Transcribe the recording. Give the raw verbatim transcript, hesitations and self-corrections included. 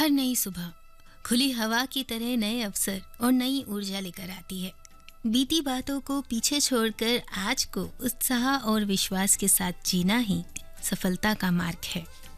हर नई सुबह खुली हवा की तरह नए अवसर और नई ऊर्जा लेकर आती है। बीती बातों को पीछे छोड़कर आज को उत्साह और विश्वास के साथ जीना ही सफलता का मार्ग है।